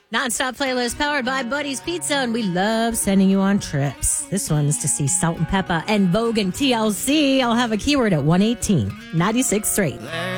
Nonstop playlist powered by Buddy's Pizza, and we love sending you on trips. This one's to see Salt and Pepper and Vogue and TLC. I'll have a keyword at 118 96.3.